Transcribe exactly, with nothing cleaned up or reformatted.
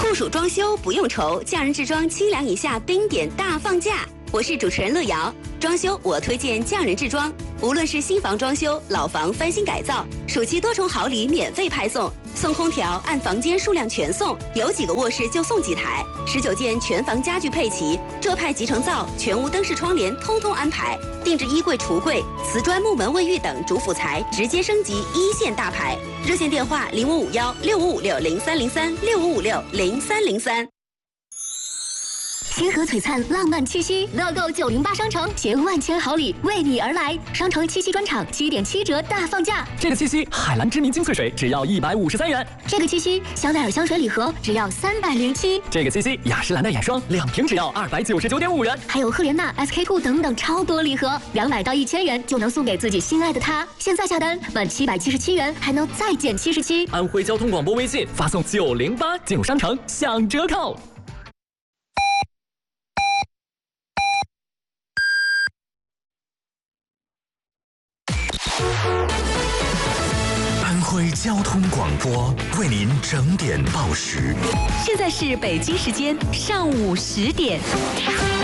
酷暑装修不用愁，匠人制装七两以下冰点大放价。我是主持人乐瑶，装修我推荐匠人制装，无论是新房装修、老房翻新改造，暑期多重好礼免费派送，送空调按房间数量全送，有几个卧室就送几台，十九件全房家具配齐，浙派集成灶、全屋灯饰窗帘通通安排，定制衣柜、橱柜、瓷砖、木门、卫浴等主辅材直接升级一线大牌。热线电话零五五幺六五五六零三零三六五五六零三零三。 星河璀璨浪漫七夕，乐购九零八商城携万千好礼为你而来。商城七夕专场七点七折大放价。 这个七夕，海蓝之谜精粹水只要一百五十三元。 这个七夕，香奈儿香水礼盒只要三百零七。 这个七夕，雅诗兰黛眼霜两瓶只要二百九十九点五元。 还有赫莲娜、S K two 等等超多礼盒，两百到一千元就能送给自己心爱的他。现在下单满七百七十七元还能再减七十七。 安徽交通广播微信发送九零八进入商城享折扣。 安徽交通广播为您整点报时。 现在是北京时间上午十点。